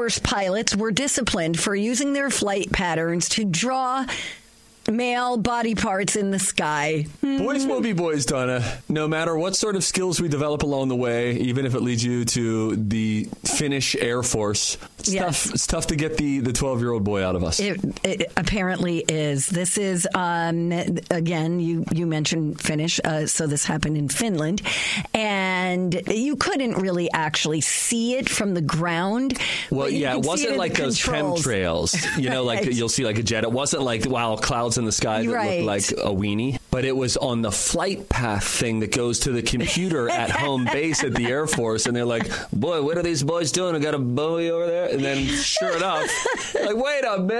Force pilots were disciplined for using their flight patterns to draw male body parts in the sky. Boys will be boys, Donna. No matter what sort of skills we develop along the way, even if it leads you to the Finnish Air Force, it's tough to get the 12-year-old boy out of us. It apparently is. This is, again, you mentioned Finnish, so this happened in Finland. And you couldn't really actually see it from the ground. Well, yeah, it wasn't like those chemtrails, like you'll see like a jet. It wasn't like, clouds in the sky that looked like a weenie. But it was on the flight path thing that goes to the computer at home base at the Air Force. And they're like, boy, what are these boys doing? I got a buoy over there. And then sure enough, like, wait a minute.